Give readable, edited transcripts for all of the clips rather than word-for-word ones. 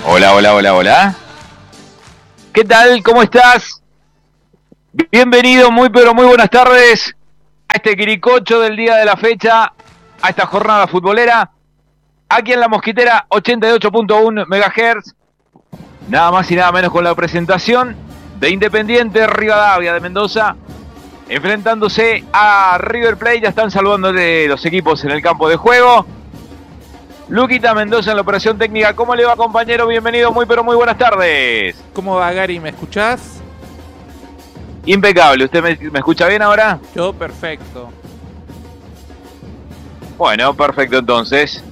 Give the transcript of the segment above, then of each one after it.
Hola, hola, hola, hola. ¿Qué tal? ¿Cómo estás? Bienvenido, muy pero muy buenas tardes a este quiricocho del día de la fecha, a esta jornada futbolera, aquí en La Mosquitera, 88.1 MHz, nada más y nada menos con la presentación de Independiente Rivadavia de Mendoza, enfrentándose a River Plate. Ya están saludándole los equipos en el campo de juego. Luquita Mendoza en la operación técnica. ¿Cómo le va, compañero? Bienvenido, muy pero muy buenas tardes. ¿Cómo va, Gary? ¿Me escuchás? Impecable. ¿Usted me escucha bien ahora? Yo perfecto. Bueno, perfecto entonces.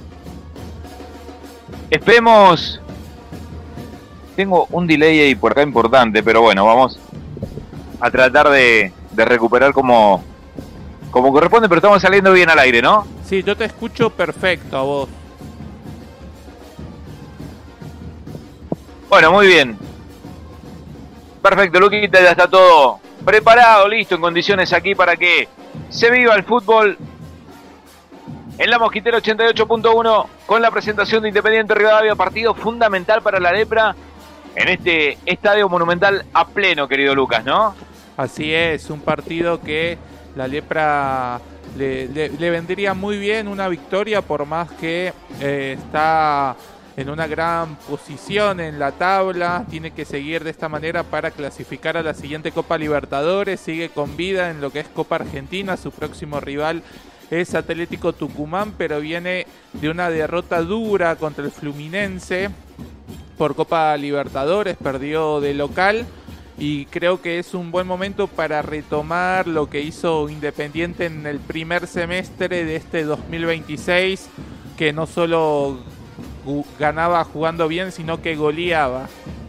Esperemos. Tengo un delay ahí por acá importante, pero bueno, vamos a tratar de recuperar como corresponde, pero estamos saliendo bien al aire, ¿no? Sí, yo te escucho perfecto a vos. Bueno, muy bien. Perfecto, Luquita, ya está todo preparado, listo, en condiciones aquí para que se viva el fútbol en La Mosquitera 88.1 con la presentación de Independiente Rivadavia, partido fundamental para la Lepra en este estadio monumental a pleno, querido Lucas, ¿no? Así es, un partido que la Lepra le vendría muy bien una victoria, por más que está en una gran posición en la tabla. Tiene que seguir de esta manera para clasificar a la siguiente Copa Libertadores. Sigue con vida en lo que es Copa Argentina. Su próximo rival es Atlético Tucumán, pero viene de una derrota dura contra el Fluminense por Copa Libertadores. Perdió de local y creo que es un buen momento para retomar lo que hizo Independiente en el primer semestre de este 2026, que no solo ganaba jugando bien, sino que goleaba.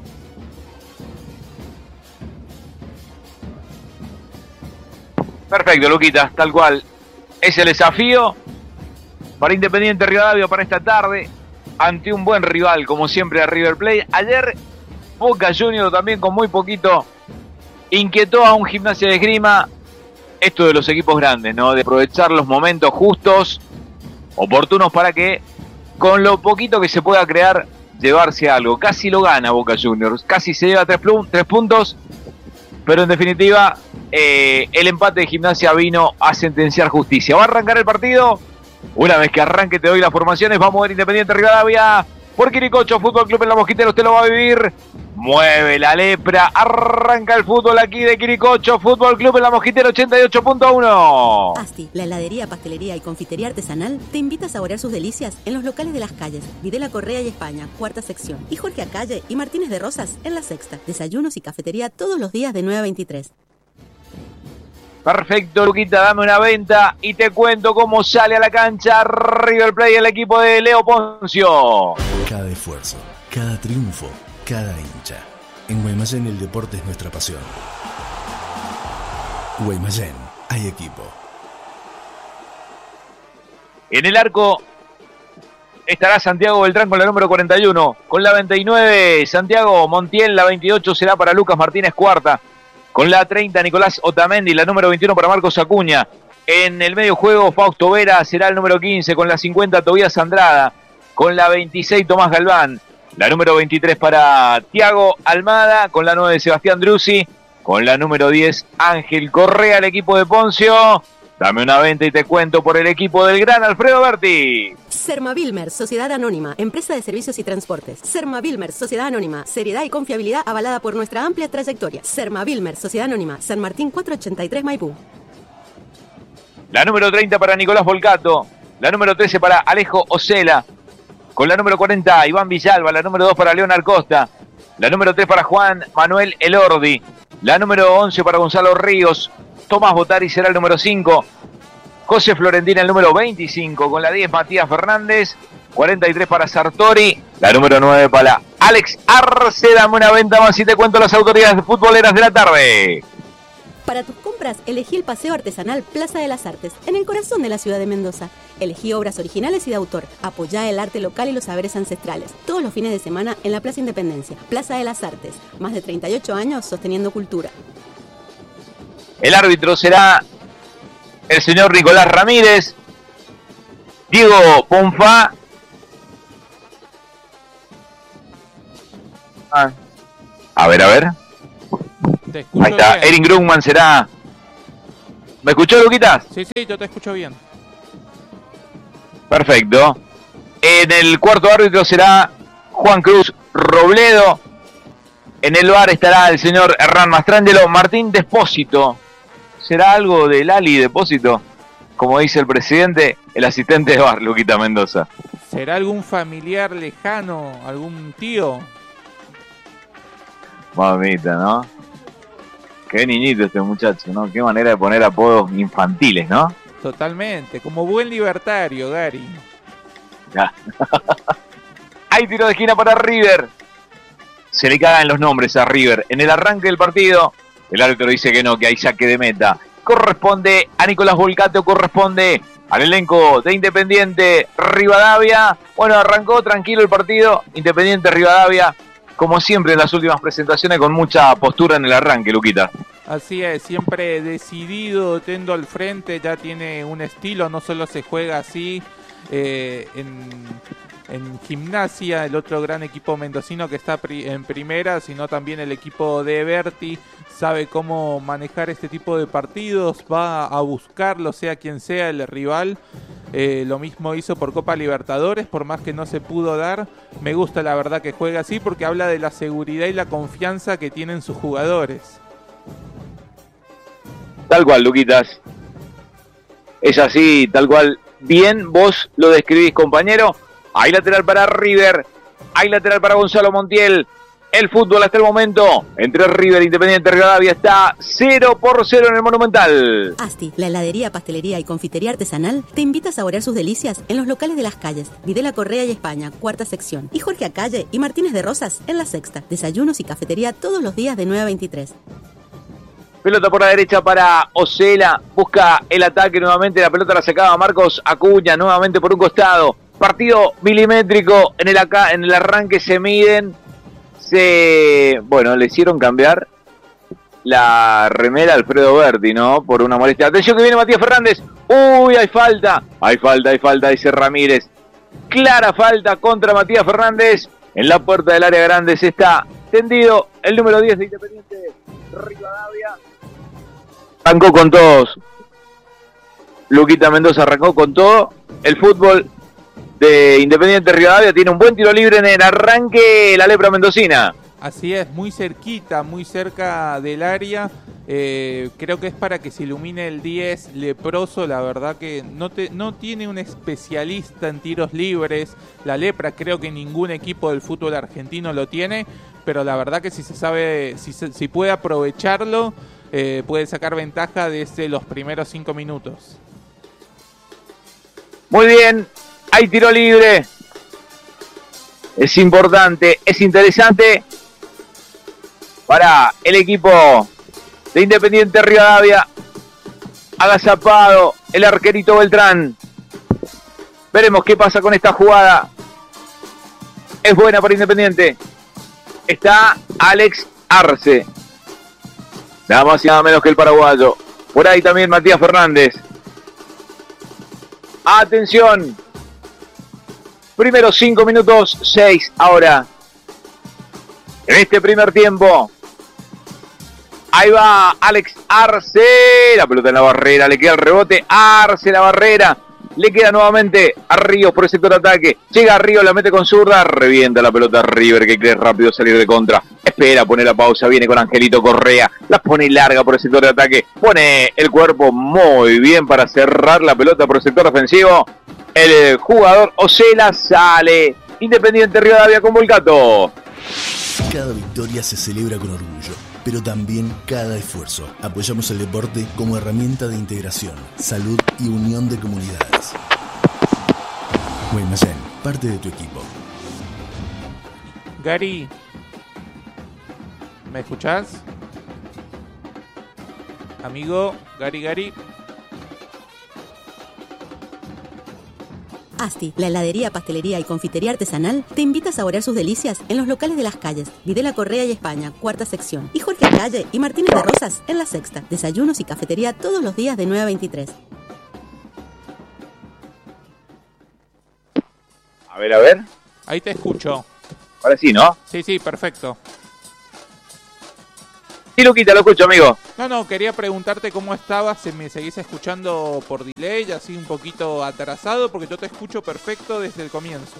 Perfecto, Luquita, tal cual. Es el desafío para Independiente Rivadavia para esta tarde, ante un buen rival, como siempre, a River Plate. Ayer Boca Juniors también con muy poquito inquietó a un Gimnasia de Esgrima. Esto de los equipos grandes, ¿no? De aprovechar los momentos justos, oportunos, para que con lo poquito que se pueda crear, llevarse algo. Casi lo gana Boca Juniors, casi se lleva tres puntos, pero en definitiva el empate de Gimnasia vino a sentenciar justicia. Va a arrancar el partido. Una vez que arranque te doy las formaciones. Vamos a ver Independiente Rivadavia por Quiricocho Fútbol Club en La Mosquitera. Usted lo va a vivir. Mueve la Lepra. Arranca el fútbol aquí de Quiricocho Fútbol Club en La Mosquitera 88.1. Asti, la heladería, pastelería y confitería artesanal, te invita a saborear sus delicias en los locales de Las Calles, Videla Correa y España, cuarta sección, y Jorge Acalle y Martínez de Rosas en la sexta. Desayunos y cafetería todos los días de 9 a 23. Perfecto, Luquita, dame una venta y te cuento cómo sale a la cancha River Plate, el equipo de Leo Poncio. Cada esfuerzo, cada triunfo, cada hincha. En Guaymallén el deporte es nuestra pasión. Guaymallén, hay equipo. En el arco estará Santiago Beltrán con la número 41. Con la 29, Santiago Montiel. La 28 será para Lucas Martínez, cuarta. Con la 30, Nicolás Otamendi. La número 21 para Marcos Acuña. En el medio juego, Fausto Vera será el número 15. Con la 50, Tobías Andrada. Con la 26, Tomás Galván. La número 23 para Thiago Almada. Con la 9, Sebastián Druzzi. Con la número 10, Ángel Correa, el equipo de Poncio. Dame una venta y te cuento por el equipo del gran Alfredo Berti. Sermavilmer, Sociedad Anónima, empresa de servicios y transportes. Sermavilmer, Sociedad Anónima, seriedad y confiabilidad avalada por nuestra amplia trayectoria. Sermavilmer, Sociedad Anónima, San Martín 483 Maipú. La número 30 para Nicolás Volcato. La número 13 para Alejo Ocela. Con la número 40, Iván Villalba. La número 2 para Leonard Costa. La número 3 para Juan Manuel Elordi. La número 11 para Gonzalo Ríos. Tomás Botari será el número 5. José Florentina el número 25. Con la 10, Matías Fernández. 43 para Sartori. La número 9 para Alex Arce. Dame una venta más y te cuento las autoridades futboleras de la tarde. Para tus compras, elegí el Paseo Artesanal Plaza de las Artes, en el corazón de la ciudad de Mendoza. Elegí obras originales y de autor. Apoyá el arte local y los saberes ancestrales. Todos los fines de semana en la Plaza Independencia. Plaza de las Artes. Más de 38 años sosteniendo cultura. El árbitro será el señor Nicolás Ramírez. Diego Ponfá A ver. Te escucho Ahí está, bien. Erin Grumman será. ¿Me escuchó, Luquitas? Sí, yo te escucho bien. Perfecto. En el cuarto árbitro será Juan Cruz Robledo. En el VAR estará el señor Hernán Mastrangelo. Martín Despósito. ¿Será algo de Lali Depósito? Como dice el presidente, el asistente de VAR, Luquita Mendoza. ¿Será algún familiar lejano? ¿Algún tío? Mamita, ¿no? Qué niñito este muchacho, ¿no? Qué manera de poner apodos infantiles, ¿no? Totalmente, como buen libertario, Gary. Ya. Hay tiro de esquina para River. Se le cagan los nombres a River. En el arranque del partido, el árbitro dice que no, que hay saque de meta. Corresponde a Nicolás Volcato, corresponde al elenco de Independiente Rivadavia. Bueno, arrancó tranquilo el partido. Independiente Rivadavia, como siempre en las últimas presentaciones, con mucha postura en el arranque, Luquita. Así es, siempre decidido, tendo al frente, ya tiene un estilo, no solo se juega así en Gimnasia, el otro gran equipo mendocino que está en primera, sino también el equipo de Berti, sabe cómo manejar este tipo de partidos, va a buscarlo, sea quien sea el rival. Lo mismo hizo por Copa Libertadores, por más que no se pudo dar. Me gusta la verdad que juega así porque habla de la seguridad y la confianza que tienen sus jugadores. Tal cual, Luquitas. Es así, tal cual. Bien, vos lo describís, compañero. Hay lateral para River. Hay lateral para Gonzalo Montiel. El fútbol hasta el momento entre River e Independiente Rivadavia está 0-0 en el Monumental. Asti, la heladería, pastelería y confitería artesanal, te invita a saborear sus delicias en los locales de Las Calles, Videla Correa y España, cuarta sección, y Jorge Acalle y Martínez de Rosas en la sexta. Desayunos y cafetería todos los días de 9 a 23. Pelota por la derecha para Osela. Busca el ataque nuevamente. La pelota la sacaba Marcos Acuña nuevamente por un costado. Partido milimétrico. En el arranque se miden. Le hicieron cambiar la remera a Alfredo Berti, ¿no? Por una molestia. Atención que viene Matías Fernández. Uy, hay falta. Hay falta, dice Ramírez. Clara falta contra Matías Fernández. En la puerta del área grande se está tendido el número 10 de Independiente Rivadavia. Arrancó con todos. Luquita Mendoza arrancó con todo. El fútbol de Independiente Rivadavia tiene un buen tiro libre en el arranque, la lepra mendocina. Así es, muy cerquita, muy cerca del área. Creo que es para que se ilumine el 10 leproso. La verdad que no tiene un especialista en tiros libres. La lepra creo que ningún equipo del fútbol argentino lo tiene. Pero la verdad que si se sabe, si puede aprovecharlo, puede sacar ventaja desde los primeros 5 minutos. Muy bien, hay tiro libre. Es importante, es interesante para el equipo de Independiente Rivadavia. Agazapado el arquerito Beltrán. Veremos qué pasa con esta jugada. Es buena para Independiente. Está Alex Arce. Nada más y nada menos que el paraguayo. Por ahí también Matías Fernández. Atención. Primeros 5 minutos, 6 ahora. En este primer tiempo. Ahí va Alex Arce. La pelota en la barrera. Le queda el rebote. Arce la barrera. Le queda nuevamente a Ríos por el sector de ataque. Llega a Ríos, la mete con zurda. Revienta la pelota a River, que quiere rápido salir de contra. Espera, pone la pausa. Viene con Angelito Correa. La pone larga por el sector de ataque. Pone el cuerpo muy bien para cerrar la pelota por el sector ofensivo. El jugador Osela sale. Independiente Rivadavia con Volcato. Cada victoria se celebra con orgullo, pero también cada esfuerzo. Apoyamos el deporte como herramienta de integración, salud y unión de comunidades. Guaymallén, parte de tu equipo. Gary, ¿me escuchás? Amigo, Gary. Asti, la heladería, pastelería y confitería artesanal, te invita a saborear sus delicias en los locales de Las Calles, Videla Correa y España, cuarta sección, y Jorge Acalle y Martínez de Rosas en la sexta. Desayunos y cafetería todos los días de 9 a 23. A ver. Ahí te escucho. Ahora sí, ¿no? Sí, perfecto. Sí, Luquita, lo escucho, amigo. No, quería preguntarte cómo estabas, si me seguís escuchando por delay, así un poquito atrasado, porque yo te escucho perfecto desde el comienzo.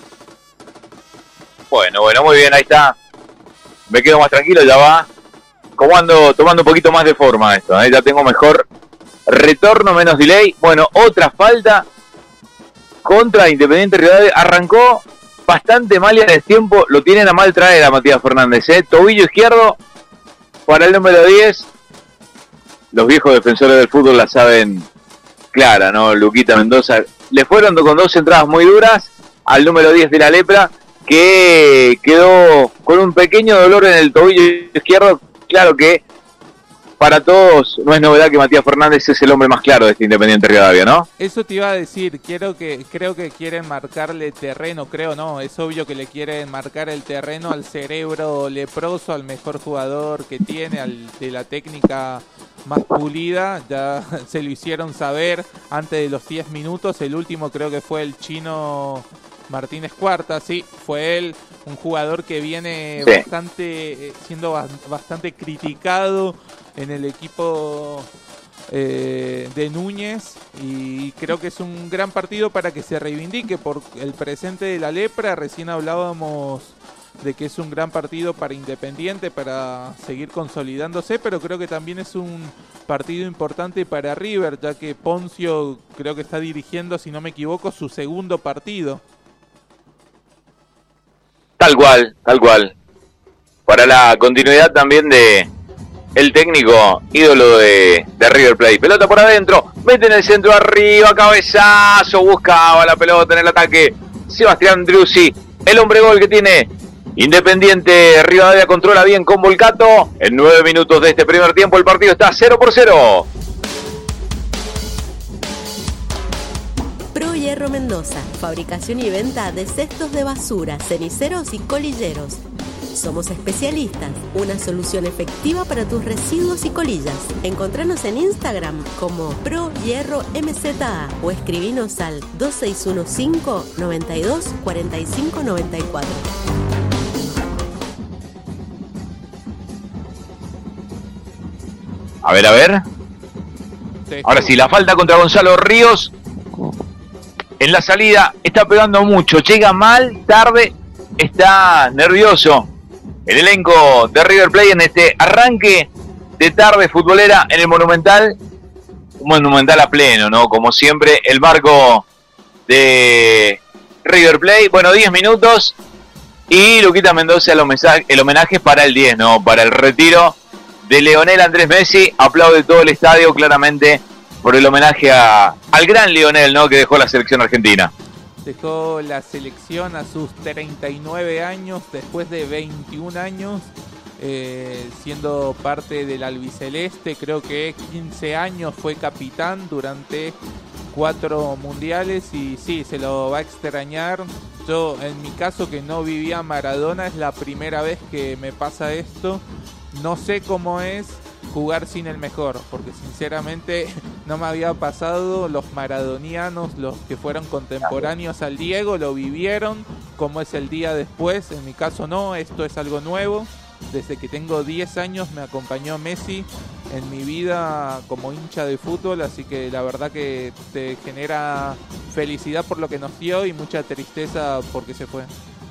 Bueno, muy bien, ahí está. Me quedo más tranquilo, ya va. Como ando tomando un poquito más de forma esto, ¿eh? Ya tengo mejor retorno, menos delay. Bueno, otra falta contra Independiente Rivadavia. Arrancó bastante mal y a destiempo lo tienen a mal traer a Matías Fernández, ¿eh? Tobillo izquierdo para el número 10. Los viejos defensores del fútbol la saben clara, ¿no? Luquita Mendoza. Le fueron con 2 entradas muy duras al número 10 de la Lepra, que quedó con un pequeño dolor en el tobillo izquierdo. Claro que para todos no es novedad que Matías Fernández es el hombre más claro de este Independiente Rivadavia, ¿no? Eso te iba a decir, creo que quieren marcarle terreno, es obvio que le quieren marcar el terreno al cerebro leproso, al mejor jugador que tiene, al de la técnica más pulida. Ya se lo hicieron saber antes de los 10 minutos, el último creo que fue el chino Martínez Cuarta, sí, fue él, un jugador que viene siendo bastante criticado en el equipo de Núñez, y creo que es un gran partido para que se reivindique por el presente de la Lepra. Recién hablábamos de que es un gran partido para Independiente, para seguir consolidándose, pero creo que también es un partido importante para River, ya que Poncio creo que está dirigiendo, si no me equivoco, su segundo partido. Tal cual. Para la continuidad también de el técnico ídolo de River Plate. Pelota por adentro, mete en el centro arriba, cabezazo, buscaba la pelota en el ataque Sebastián Driussi, el hombre gol que tiene Independiente Rivadavia. Controla bien con Volcato. En 9 minutos de este primer tiempo el partido está 0-0. Pro Hierro Mendoza, fabricación y venta de cestos de basura, ceniceros y colilleros. Somos especialistas, una solución efectiva para tus residuos y colillas. Encontranos en Instagram como Pro Hierro MZA o escribinos al 2615 92 45 94. A ver. Ahora sí, la falta contra Gonzalo Ríos. En la salida está pegando mucho, llega mal, tarde, está nervioso el elenco de River Plate en este arranque de tarde futbolera en el Monumental. Un Monumental a pleno, ¿no? Como siempre, el marco de River Plate. Bueno, 10 minutos y Luquita Mendoza el homenaje para el 10, ¿no? Para el retiro de Lionel Andrés Messi. Aplaude todo el estadio claramente por el homenaje al gran Lionel, ¿no? Que dejó la selección argentina. Dejó la selección a sus 39 años, después de 21 años, siendo parte del albiceleste. Creo que 15 años fue capitán durante 4 mundiales y sí, se lo va a extrañar. Yo, en mi caso, que no vivía Maradona, es la primera vez que me pasa esto. No sé cómo es jugar sin el mejor, porque sinceramente no me había pasado. Los maradonianos, los que fueron contemporáneos al Diego, lo vivieron como es el día después. En mi caso no, esto es algo nuevo. Desde que tengo 10 años me acompañó Messi en mi vida como hincha de fútbol, así que la verdad que te genera felicidad por lo que nos dio y mucha tristeza porque se fue.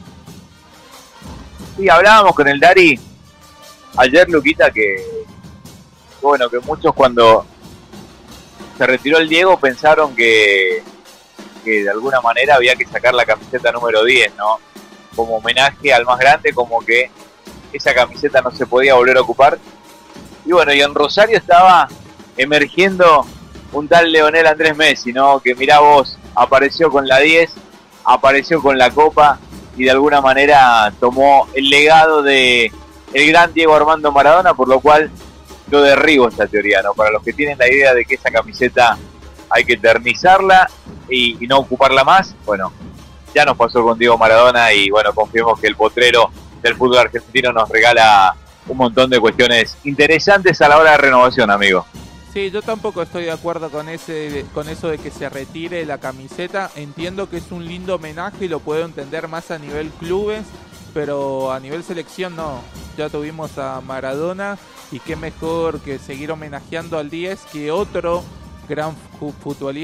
Sí, hablábamos con el Dari ayer, Luquita, que bueno, que muchos cuando se retiró el Diego pensaron que de alguna manera había que sacar la camiseta número 10, ¿no? Como homenaje al más grande, como que esa camiseta no se podía volver a ocupar. Y bueno, y en Rosario estaba emergiendo un tal Lionel Andrés Messi, ¿no? Que mirá vos, apareció con la 10, apareció con la copa y de alguna manera tomó el legado de el gran Diego Armando Maradona, por lo cual yo derribo esta teoría, ¿no? Para los que tienen la idea de que esa camiseta hay que eternizarla y no ocuparla más, bueno, ya nos pasó con Diego Maradona y bueno, confiemos que el potrero del fútbol argentino nos regala un montón de cuestiones interesantes a la hora de renovación, amigo. Sí, yo tampoco estoy de acuerdo con eso de que se retire la camiseta. Entiendo que es un lindo homenaje y lo puedo entender más a nivel clubes, pero a nivel selección no. Ya tuvimos a Maradona y qué mejor que seguir homenajeando al 10 que otro gran futbolista